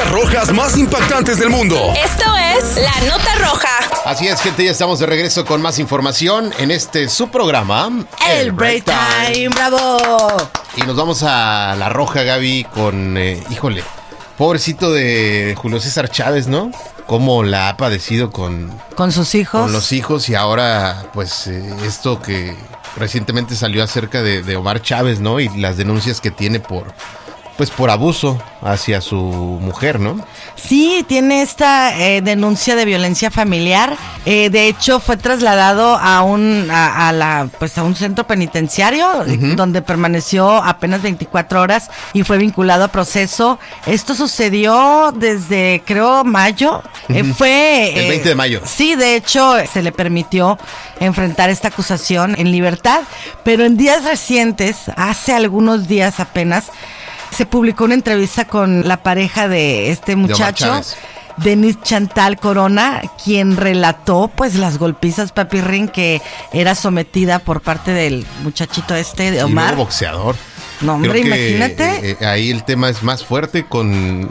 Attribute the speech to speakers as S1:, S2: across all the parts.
S1: notas rojas más impactantes del mundo.
S2: Esto es La Nota Roja.
S3: Así es, gente, ya estamos de regreso con más información en su programa,
S4: El Break Time. ¡Bravo!
S3: Y nos vamos a La Roja, Gaby, con, pobrecito de Julio César Chávez, ¿no? Cómo la ha padecido con
S4: sus hijos.
S3: Con los hijos y ahora, pues, esto que recientemente salió acerca de Omar Chávez, ¿no? Y las denuncias que tiene por abuso hacia su mujer, ¿no?
S4: Sí, tiene esta denuncia de violencia familiar. De hecho, fue trasladado a un centro penitenciario, donde permaneció apenas 24 horas y fue vinculado a proceso. Esto sucedió desde, creo, mayo. Fue
S3: el 20 de mayo.
S4: Sí, de hecho, se le permitió enfrentar esta acusación en libertad, pero en días recientes, hace algunos días apenas, se publicó una entrevista con la pareja de este muchacho, Denis Chantal Corona, quien relató pues las golpizas, Papirrín, que era sometida por parte del muchachito de Omar.
S3: Y boxeador.
S4: No, hombre,
S3: creo que,
S4: imagínate.
S3: Ahí el tema es más fuerte con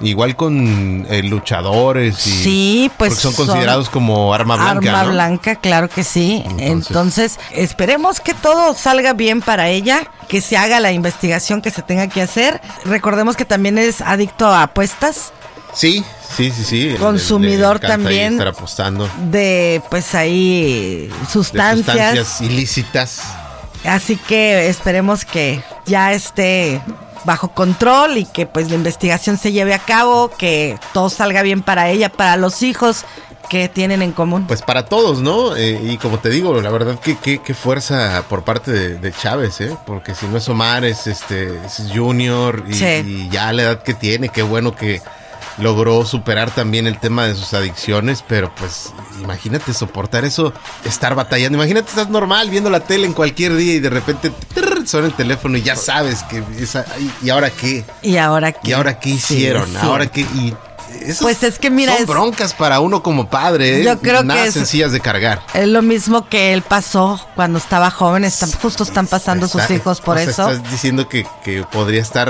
S3: luchadores y
S4: sí, pues
S3: porque son considerados como arma blanca.
S4: Arma
S3: ¿no?
S4: blanca, claro que sí. Entonces, esperemos que todo salga bien para ella, que se haga la investigación que se tenga que hacer. Recordemos que también es adicto a apuestas.
S3: Sí.
S4: Consumidor también.
S3: Estar apostando.
S4: De pues ahí sustancias
S3: ilícitas.
S4: Así que esperemos que ya esté bajo control y que pues la investigación se lleve a cabo, que todo salga bien para ella, para los hijos que tienen en común.
S3: Pues para todos, ¿no? Y como te digo, la verdad que qué fuerza por parte de Chávez, porque si no es Omar, es Junior y ya la edad que tiene, qué bueno que logró superar también el tema de sus adicciones, pero pues imagínate soportar eso, estar batallando. Imagínate, estás normal viendo la tele en cualquier día y de repente suena el teléfono y ya sabes que ¿y ahora qué?
S4: ¿Y ahora qué?
S3: ¿Y ahora qué hicieron?
S4: Sí.
S3: ¿Ahora qué? Y
S4: pues es que mira,
S3: son broncas para uno como padre,
S4: yo creo
S3: nada
S4: que
S3: sencillas de cargar.
S4: Es lo mismo que él pasó cuando estaba joven, justo están pasando sus hijos por eso.
S3: ¿Estás diciendo que podría estar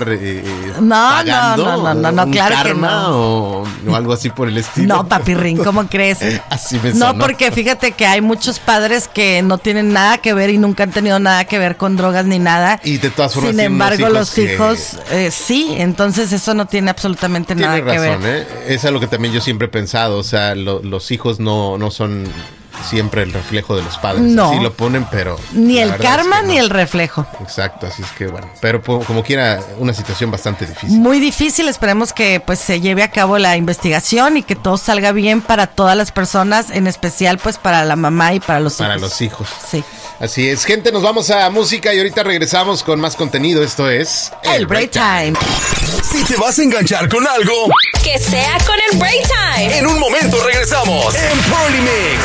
S4: pagando
S3: no,
S4: claro que
S3: no. O algo así por el estilo?
S4: No, Papirrín, ¿cómo crees?
S3: Así me sonó.
S4: No, porque fíjate que hay muchos padres que no tienen nada que ver y nunca han tenido nada que ver con drogas ni nada.
S3: Y de todas formas,
S4: sin embargo, los hijos sí, entonces eso no tiene absolutamente nada que ver.
S3: Es algo que también yo siempre he pensado, o sea, los hijos no son siempre el reflejo de los padres.
S4: No.
S3: Sí lo ponen, pero
S4: ni el karma ni el reflejo.
S3: Exacto, así es que bueno, pero como quiera, una situación bastante difícil.
S4: Muy difícil, esperemos que pues se lleve a cabo la investigación y que todo salga bien para todas las personas, en especial pues para la mamá y para los hijos.
S3: Para los hijos.
S4: Sí.
S3: Así es, gente, nos vamos a música y ahorita regresamos con más contenido. Esto es
S4: El Break Time.
S1: Si te vas a enganchar con algo,
S2: que sea con el Break Time.
S1: En un momento regresamos en Polymix.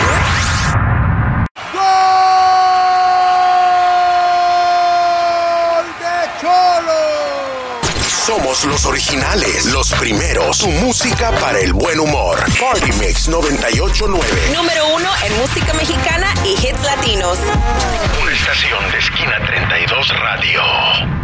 S5: ¡Gol de Cholo!
S1: Somos los originales, los primeros. Tu música para el buen humor. Party Mix 98.9.
S2: Número 1 en música mexicana y hits latinos.
S1: Una estación de Esquina 32 Radio.